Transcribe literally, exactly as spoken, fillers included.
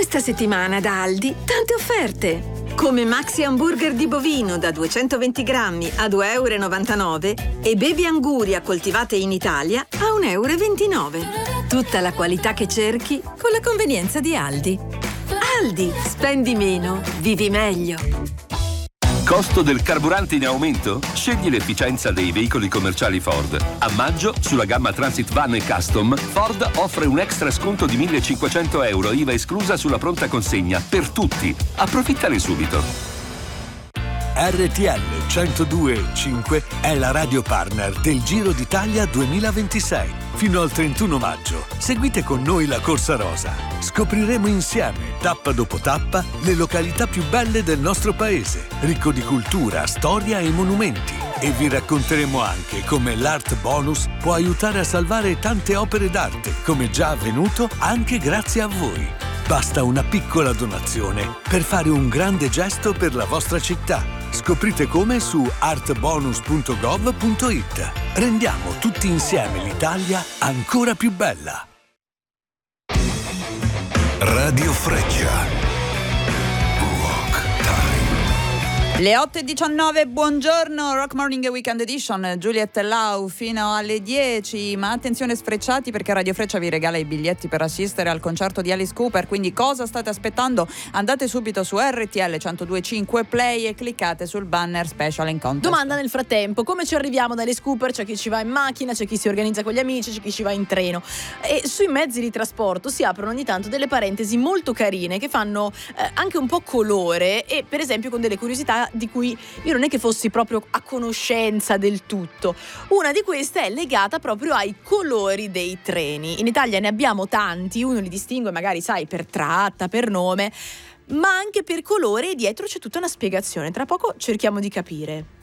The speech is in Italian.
Questa settimana da Aldi tante offerte. Come Maxi Hamburger di bovino da duecentoventi grammi a due e novantanove euro e Baby Anguria coltivate in Italia a un e ventinove euro. Tutta la qualità che cerchi con la convenienza di Aldi. Aldi, spendi meno, vivi meglio. Costo del carburante in aumento? Scegli l'efficienza dei veicoli commerciali Ford. A maggio, sulla gamma Transit Van e Custom, Ford offre un extra sconto di millecinquecento euro, I V A esclusa sulla pronta consegna, per tutti. Approfittane subito. R T L centodue e cinque è la radio partner del Giro d'Italia duemilaventisei. Fino al trentuno maggio, seguite con noi la Corsa Rosa. Scopriremo insieme, tappa dopo tappa, le località più belle del nostro paese, ricco di cultura, storia e monumenti. E vi racconteremo anche come l'Art Bonus può aiutare a salvare tante opere d'arte, come già avvenuto anche grazie a voi. Basta una piccola donazione per fare un grande gesto per la vostra città. Scoprite come su artbonus punto gov punto it. Rendiamo tutti insieme l'Italia ancora più bella. Radio Freccia. Le otto e diciannove, buongiorno, Rock Morning Weekend Edition, Juliet Lau fino alle dieci, ma attenzione sfrecciati perché Radio Freccia vi regala i biglietti per assistere al concerto di Alice Cooper, quindi cosa state aspettando? Andate subito su R T L centodue e cinque Play e cliccate sul banner Special in Contest. Domanda nel frattempo, come ci arriviamo da Alice Cooper? C'è chi ci va in macchina, c'è chi si organizza con gli amici, c'è chi ci va in treno e sui mezzi di trasporto si aprono ogni tanto delle parentesi molto carine che fanno eh, anche un po' colore e per esempio con delle curiosità di cui io non è che fossi proprio a conoscenza del tutto. Una di queste è legata proprio ai colori dei treni. In Italia ne abbiamo tanti, uno li distingue magari, sai, per tratta, per nome, ma anche per colore e dietro c'è tutta una spiegazione. Tra poco cerchiamo di capire.